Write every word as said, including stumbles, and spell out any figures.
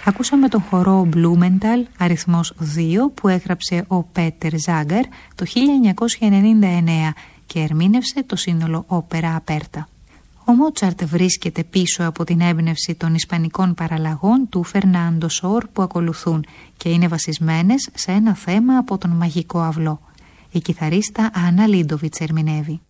Ακούσαμε τον χορό Blumenthal αριθμός δύο που έγραψε ο Πέτερ Ζάγκαρ το χίλια εννιακόσια ενενήντα εννέα και ερμήνευσε το σύνολο όπερα Απέρτα. Ο Μότσαρτ βρίσκεται πίσω από την έμπνευση των ισπανικών παραλλαγών του Φερνάντο Σόρ που ακολουθούν και είναι βασισμένες σε ένα θέμα από τον μαγικό αυλό. Η κιθαρίστα Άννα Λίντοβιτς ερμηνεύει.